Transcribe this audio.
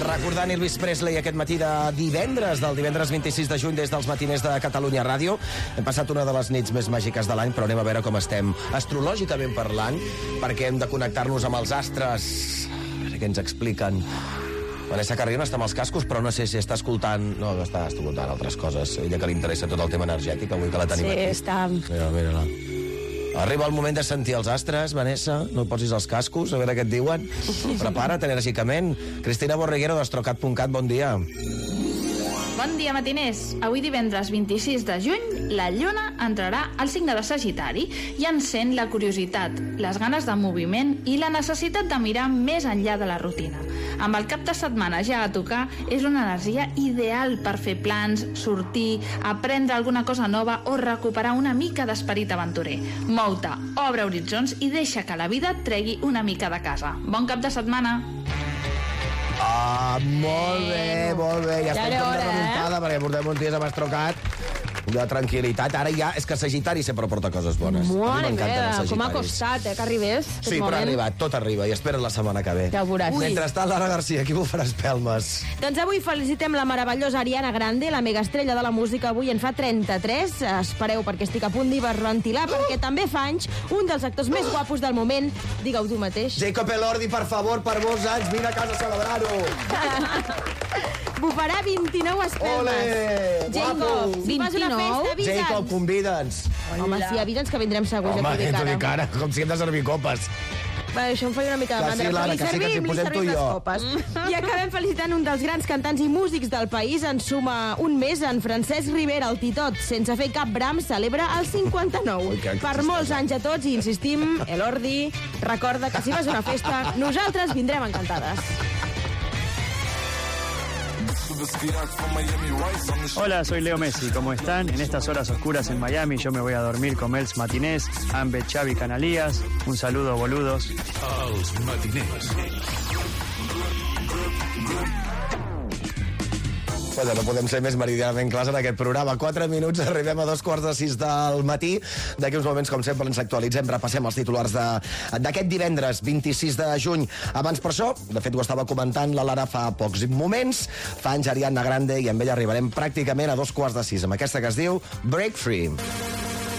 Recordant Elvis Presley aquest matí de divendres, del divendres 26 de juny, des dels matiners de Catalunya Ràdio. Hem passat una de les nits més màgiques de l'any, però anem a veure com estem astrològicament parlant, perquè hem de connectar-nos amb els astres. A veure què ens expliquen. Vanessa Carrion està amb els cascos, però no sé si està escoltant... No, està escoltant altres coses. Ella que li interessa tot el tema energètic, avui que la tenim aquí. Sí, està... Mira-la. Arriba el moment de sentir els astres, Vanessa. No et posis els cascos, a veure què et diuen. Prepara't enèrgicament. Cristina Borreguero, d'Astrocat.cat, bon dia. Bon dia, matiners. Avui divendres 26 de juny, la lluna entrarà al signe de Sagitari i encén la curiositat, les ganes de moviment i la necessitat de mirar més enllà de la rutina. Amb el cap de setmana ja a tocar, és una energia ideal per fer plans, sortir, aprendre alguna cosa nova o recuperar una mica d'esperit aventurer. Mou-te, obre horitzons i deixa que la vida et tregui una mica de casa. Bon cap de setmana! Ah, molt bé, molt bé. Ja estem com de remuntada, perquè portem uns dies amb Astrocat de tranquil·litat. Ara ja, és que Sagitari sempre porta coses bones. Mare meva, com ha costat, que arribés. Sí, però ha arribat, tot arriba, i espera't la setmana que ve. Ja ho veuràs. Mentrestant, Lara Garcia, qui bufarà espelmes? Doncs avui felicitem la meravellosa Ariana Grande, la megaestrella de la música. Avui en fa 33. Espereu, perquè estic a punt d'hiperventilar, perquè també fa anys un dels actors més guapos del moment. Digue-ho tu mateix. Jacob Elordi, per favor, per molts anys, vine a casa a celebrar-ho. Bufarà 29 espelmes. Ole! Jacob, si fas una festa, avisa'ns. Jacob, convida'ns. Home, sí, avisa'ns que vindrem segur. Home, ja t'ho dic ara, com si hem de servir copes. Va, això em faria una mica de mandra. Sí, Lara, que sí, que ens hi posem tu i jo. I acabem felicitant un dels grans cantants i músics del país. En suma un mes, en Francesc Rivera, el Titot, sense fer cap bram, celebra el 59. Ui, que per molts anys a tots, i insistim, Elordi, recorda que si vas a una festa, nosaltres vindrem encantades. Hola, soy Leo Messi. ¿Cómo están? En estas horas oscuras en Miami yo me voy a dormir con Els Matiners, Ambe, Xavi, Canalías. Un saludo, boludos. Els Matiners. Bueno, no podem ser més meridianament clars en aquest programa. 4 minuts, arribem a 2:15 del matí. D'aquí uns moments, com sempre, ens actualitzem, repassem els titulars d'aquest divendres 26 de juny. Abans, per això, de fet, ho estava comentant la Lara fa pocs moments, fa anys Ariana Grande, i amb ella arribarem pràcticament a 2:15, amb aquesta que es diu Break Free.